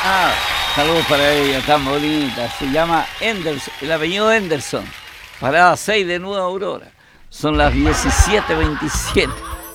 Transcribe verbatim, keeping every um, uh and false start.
Ah, saludos para ella, tan bonita. Se llama Henderson, el apellido Henderson. Parada seis de Nueva Aurora. Son las diecisiete veintisiete.